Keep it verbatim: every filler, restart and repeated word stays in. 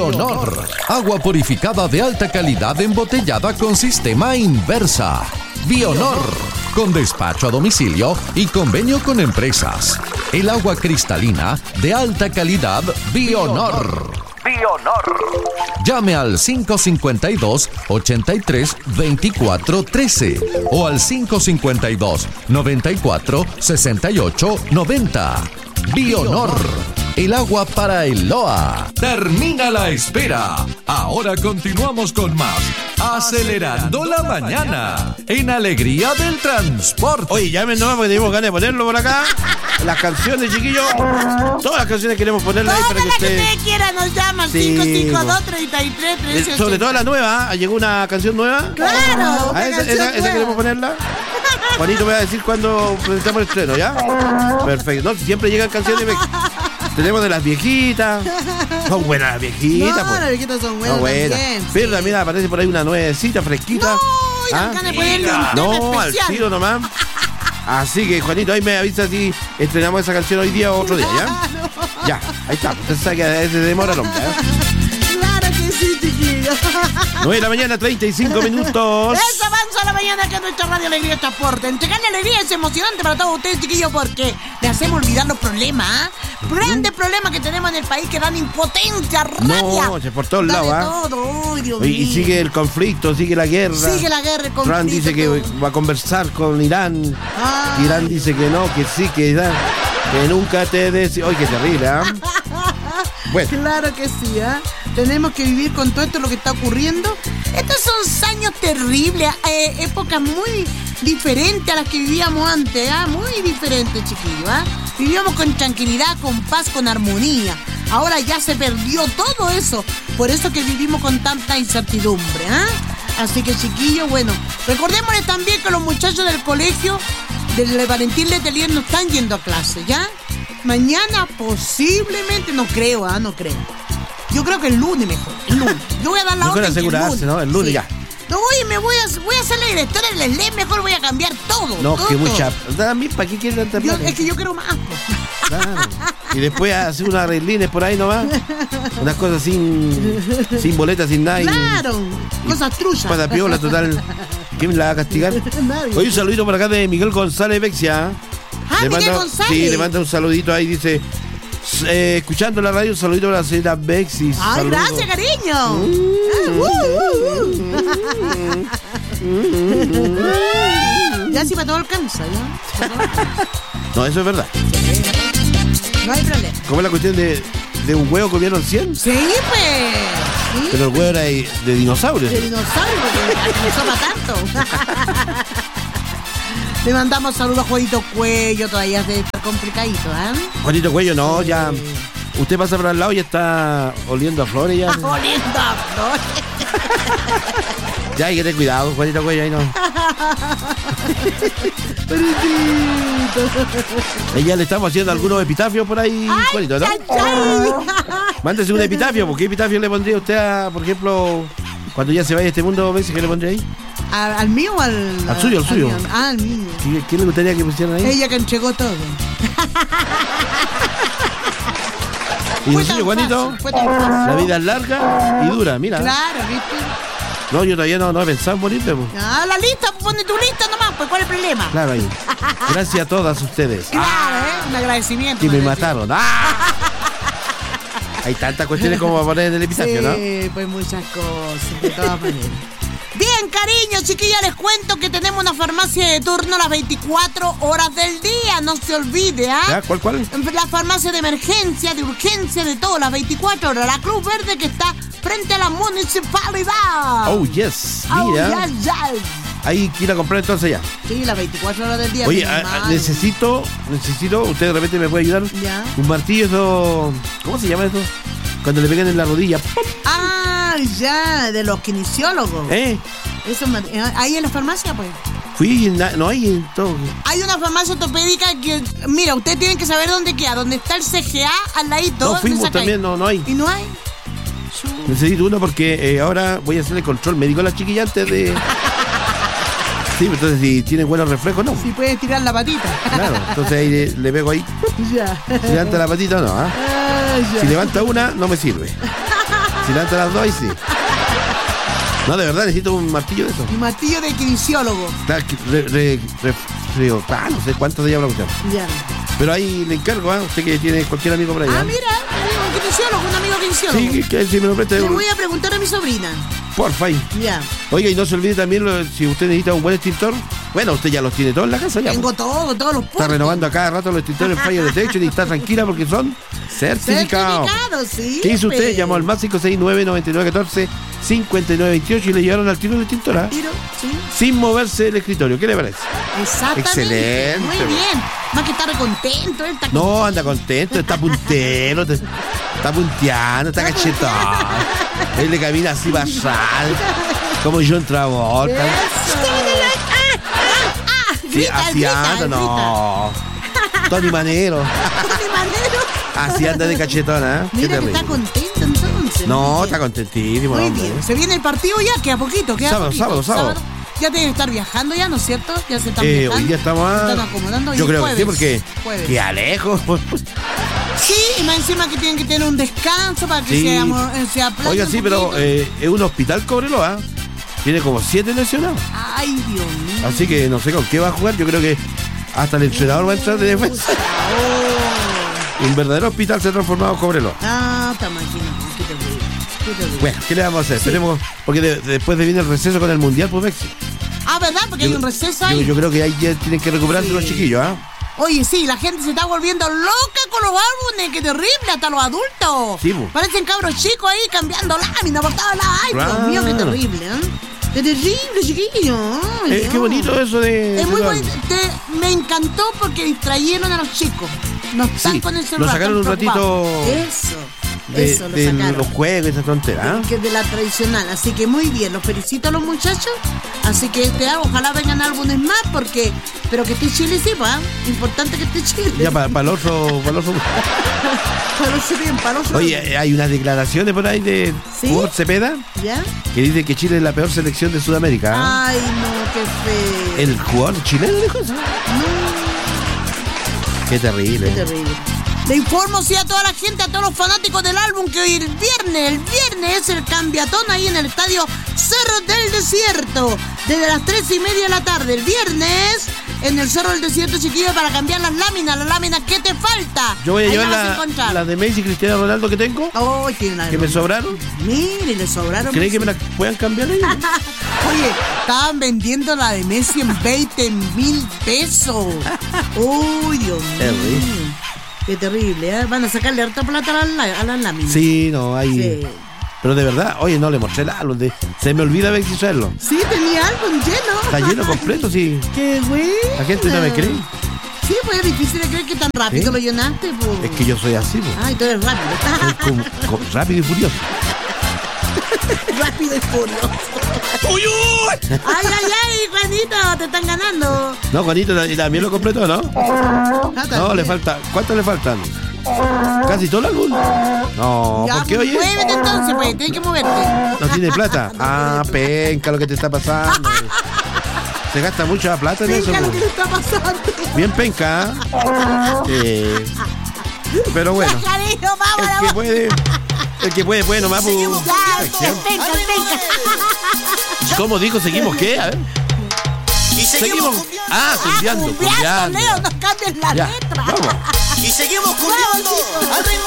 Bionor. Agua purificada de alta calidad embotellada con sistema inversa. Bionor. Con despacho a domicilio y convenio con empresas. El agua cristalina de alta calidad Bionor. Bionor. Llame al cinco cinco dos, ocho tres, dos cuatro uno tres o al cinco cinco dos, nueve cuatro, seis ocho nueve cero. Bionor. El agua para el L O A. Termina la espera. Ahora continuamos con más Acelerando la Mañana en Alegría del Transporte. Oye, llámenos porque tenemos ganas de ponerlo por acá. Las canciones, chiquillos. Todas las canciones queremos ponerlas ahí para que Todas las que usted... usted quiera nos llaman. Sí, cinco cinco dos, tres tres, tres ocho. Sobre todo la nueva. ¿Ah? ¿Llegó una canción nueva? Claro. ¿Ah, esa, esa, esa queremos ponerla? Juanito me va a decir cuando presentamos el estreno, ¿ya? Perfecto. No, siempre llegan canciones... Tenemos de las viejitas. Son buenas las viejitas. No, pues. las viejitas son buenas, No, buenas. también. Pero Sí. también aparece por ahí una nuevecita, fresquita. No, y ¿Ah? dan ganas de ponerle un tema No, al especial. tiro nomás. Así que, Juanito, ahí me avisa si estrenamos esa canción hoy día o otro día, ¿ya? Claro. Ya, ahí está. Usted sabe que a veces demora el hombre, ¿eh? Claro que sí, chiquillo. nueve de la mañana, treinta y cinco minutos. Eso avanza la mañana acá en nuestra Radio Alegría Transporte. Entregarle alegría es emocionante para todos ustedes, chiquillos, porque le hacemos olvidar los problemas, ¿ah? Grandes problemas que tenemos en el país que dan impotencia, rabia. No, se por todos Da de lados, ¿ah? todo. Uy, Dios Oye, y mío. sigue el conflicto, sigue la guerra. Sigue la guerra, el conflicto. Trump dice que todo. va a conversar con Irán. Ah. Irán dice que no, que sí, que Irán, que nunca te des... Oye, qué terrible, ¿ah? Bueno. Claro que sí, ¿ah? Tenemos que vivir con todo esto lo que está ocurriendo. Estos son años terribles, eh, épocas muy diferentes a las que vivíamos antes, ¿ah? Muy diferentes, chiquillos, ¿ah? Vivíamos con tranquilidad, con paz, con armonía. Ahora ya se perdió todo eso. Por eso que vivimos con tanta incertidumbre, ¿ah? Así que, chiquillos, bueno, recordémosles también que los muchachos del colegio del Valentín Letelier no están yendo a clase, ¿ya? Mañana posiblemente, no creo, ¿ah? No creo. Yo creo que el lunes mejor, el lunes. Yo voy a dar la Mejor orden que el asegurarse, lunes. ¿no? El lunes Sí. ya. No, oye, me voy a, voy a hacer la directora del S L E, mejor voy a cambiar todo. No, todo, que todo. mucha... También, ¿para qué quieren tanta Yo- plata? es que yo quiero más, pues. Claro. Y después hacer unas arreglines por ahí nomás. Unas cosas sin, sin boletas, sin nada. y- Claro, cosas truchas. Patapiola, total. ¿Quién la va a castigar? Nadie. Oye, un saludito por acá de Miguel González Bexia. Ah, Le Miguel manda- González. Sí, le manda un saludito ahí, dice... eh, escuchando la radio, un saludito para la señora Bexi. Ay, saludo. gracias, cariño. Ah, uh, uh, uh. Ya si para todo alcanza, ya. Pa' todo alcanza. No, eso es verdad. No hay problema. ¿Cómo es la cuestión de, de un huevo comieron cien? Sí, pues. Sí. Pero el huevo era de, de dinosaurios. De dinosaurio, porque alcanzó para tanto. Le mandamos saludos a Juanito Cuello, todavía debe estar complicadito, ¿eh? Juanito Cuello, no, ya. Usted pasa por al lado y está oliendo a flores ya. Ah, oliendo a flores. Ya hay que tener cuidado, Juanito Cuello, ahí no. Ahí ya le estamos haciendo algunos epitafios por ahí, Juanito, ¿no? Ay, ay. Mándese un epitafio, ¿por qué epitafio le pondría usted a, por ejemplo, cuando ya se vaya de este mundo, Bexi, qué le pondría ahí? ¿Al, al mío o al...? Al suyo, al suyo. mío? Ah, al mío. ¿Qué, qué le gustaría que pusieran ahí? Ella que entregó todo. ¿Y Fue el tan suyo, Juanito? fácil, fue tan fácil. La vida es larga y dura, mira. Claro, ¿viste? No, yo todavía no, no he pensado en morirme, pues. Ah, la lista, pone tu lista nomás, pues ¿cuál es el problema? Claro, ahí. Gracias a todas ustedes. Claro, ¿eh? Un agradecimiento. Que un me agradecimiento. mataron. ¡Ah! Hay tantas cuestiones como para poner en el epitafio, ¿no? Sí, pues muchas cosas, de todas maneras. Bien, cariño, chiquilla, les cuento que tenemos una farmacia de turno las veinticuatro horas del día, no se olvide, ¿ah? ¿Ya? ¿Cuál, cuál? La farmacia de emergencia, de urgencia, de todo, las veinticuatro horas. La Cruz Verde que está frente a la municipalidad. Oh, yes. Oh, Mira. yes, yes. Hay que ir a comprar entonces ya. Sí, las veinticuatro horas del día. Oye, mi a- a- hermano. necesito, necesito, usted de repente me puede ayudar. Ya. Un martillo, eso. ¿Cómo se llama eso? Cuando le pegan en la rodilla. ¡Pum! Ah, ya, de los kinesiólogos. ¿Eh? Eso, me- eh, ahí en la farmacia, pues. Fui, en na- no hay en todo. Hay una farmacia ortopédica que, mira, ustedes tienen que saber dónde queda, donde está el C G A al ladito. No, de fuimos esa calle. también, no, no hay. ¿Y no hay? Necesito uno porque eh, ahora voy a hacer el control médico a las chiquillas antes de. Sí, entonces si tienen buenos reflejos, no. Si puedes tirar la patita. Claro, entonces ahí le, le pego ahí. Ya. Si levanta la patita, no. ¿ah? Ah, ya. Si levanta una, no me sirve. Si levanta las dos, ahí sí. No, de verdad, necesito un martillo de eso. Un martillo de kinesiólogo. Está aquí, re, re, re, re, ah, no sé cuánto se llama la cuestión. Ya. Pero ahí le encargo, ¿ah? Usted que tiene cualquier amigo por ahí. Ah, ¿eh? mira, un kinesiólogo, un amigo kinesiólogo. Sí, que, que si me lo presta. Le un- voy a preguntar a mi sobrina. Porfa, ahí. Ya. Oiga, y no se olvide también, lo- si usted necesita un buen extintor, bueno, usted ya los tiene todos en la casa ya. Tengo pues. todo, todos los Está puntos. renovando a cada rato los extintores Fire Detection y está tranquila porque son certificados. Certificado, sí. ¿Qué hizo usted? pues. Llamó al más cinco seis nueve, nueve nueve uno cuatro, cinco nueve dos ocho y le llevaron al tiro el extintor, ¿ah? Tiro, sí. Sin moverse del escritorio. ¿Qué le parece? Exactamente. Excelente. Muy bien. Más que estar contento, él está No, anda contento, está puntero, te- está punteando, está cachetón. Él le camina así basal, como John Travolta. Sí, Grita, así grita, anda, grita. no. Tony Manero, Tony Manero. así anda de cachetona, ¿eh? Qué Mira que terrible. está contento entonces. No, muy está bien. contentísimo, Muy hombre. bien. Se viene el partido ya, queda poquito, queda Sábado, poquito. sábado, sábado. Ya deben estar viajando ya, ¿no es cierto? Ya se están Eh, viajando. hoy día estamos Se a... están acomodando. Yo y creo jueves, que sí, porque jueves. queda lejos. Sí, y más encima que tienen que tener un descanso para que Sí. se, amo- eh, se aplaque Oiga, un sí, pero poquito. eh, es un hospital Cobreloa. Tiene como siete lesionados. Ay, Dios mío. Así que no sé con qué va a jugar. Yo creo que hasta el entrenador va a entrar de defensa. Oh. Un verdadero hospital se ha transformado en Cobreloa. Ah, está máquina. Qué terrible. Qué terrible. Bueno, ¿qué le vamos a hacer? Sí. Tenemos, porque de- después de viene el receso con el Mundial, pues Mexi. Ah, ¿verdad? Porque hay un receso ahí. Yo, yo creo que ahí ya tienen que recuperarse Sí. los chiquillos, ¿ah? Oye, sí, la gente se está volviendo loca con los álbumes, qué terrible, hasta los adultos. Sí, po. Parecen cabros chicos ahí cambiando lámina por todos lados. Ay, Claro. Dios mío, qué terrible, ¿eh? Qué terrible, chiquillo. Ay, Eh, Dios. qué bonito eso de... Es muy de- bonito. Te- me encantó porque distrayeron a los chicos. No están Sí, con el lo celular. sacaron están un ratito preocupados. Eso, de, eso lo de sacaron. los juegos, esa tontera, ¿ah? Que es de la tradicional, así que muy bien, los felicito a los muchachos, así que este año ojalá vengan álbumes más, porque, pero que esté Chile sí, pa, importante que esté Chile. Ya para el otro... Para el otro... Para los bien, para los Oye, eh, hay unas declaraciones por ahí de ¿Sí? jugador Cepeda ¿Ya? que dice que Chile es la peor selección de Sudamérica, ¿ah? Ay, no, qué feo. El jugador chileno dijo eso. No, Qué terrible. qué terrible. Le informo, sí, a toda la gente, a todos los fanáticos del álbum, que hoy el viernes, el viernes es el cambiatón ahí en el estadio Cerro del Desierto, desde las tres y media de la tarde, el viernes, en el Cerro del Desierto, chiquillo, para cambiar las láminas, las láminas que te falta. Yo voy a Ahí llevar las vas a la, encontrar. la de Messi y Cristiano Ronaldo que tengo, Oh, tiene una que me sobraron. Mire, le sobraron. ¿Creen que me la puedan cambiar ahí? Oye, estaban vendiendo la de Messi en veinte mil pesos. Uy, Dios mío. Terrible. Qué terrible, ¿eh? Van a sacarle harta plata a las lá- a las láminas. Sí, no, hay. Sí. Pero de verdad, oye, no le mostré el álbum. De... Se me olvida ver si traerlo. Sí, tenía algo lleno. Está lleno completo, sí. Qué bueno. La gente no me cree. Sí, pues es difícil de creer que tan rápido ¿Sí? lo llenaste, pues. Es que yo soy así, po. Ay, tú eres rápido. Soy como- como rápido y furioso. rápido y furioso. Ay, ay, ay, Juanito, te están ganando. No, Juanito, ¿y también lo completo, no? Ah, No, también. le falta. ¿Cuánto le faltan? ¿Casi todo el álbum? No, Ya, ¿por qué, oye? muévete entonces, pues, tienes que moverte. ¿No tiene plata? Ah, penca lo que te está pasando. Se gasta mucha plata en eso. Fija lo po. que le está pasando. Bien penca. ¿eh? Sí. Pero bueno, Cariño, el vámonos. que puede, el que puede, puede nomás. Pues, Ya, venga, venga. ¿cómo dijo? ¿Seguimos qué? A ver. Y seguimos, Seguimos. Ah, cumbiando, Cumbiando, cumbiando. Leo, no cambies la Ya, letra. vamos. y seguimos cumbiando al ritmo